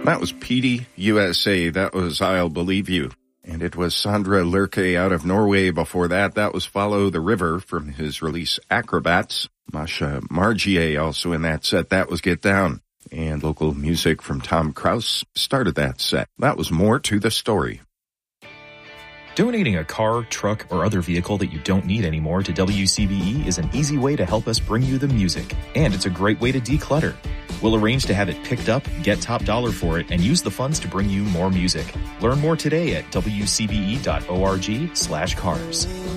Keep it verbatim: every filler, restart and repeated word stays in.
That was Petey U S A. That was I'll Believe You. And it was Sandra Lerche out of Norway before that. That was Follow the River from his release Acrobats. Masha Margier also in that set. That was Get Down. And local music from Tom Kraus started that set. That was More to the Story. Donating a car, truck, or other vehicle that you don't need anymore to W C B E is an easy way to help us bring you the music. And it's a great way to declutter. We'll arrange to have it picked up, get top dollar for it, and use the funds to bring you more music. Learn more today at W C B E dot org slash cars.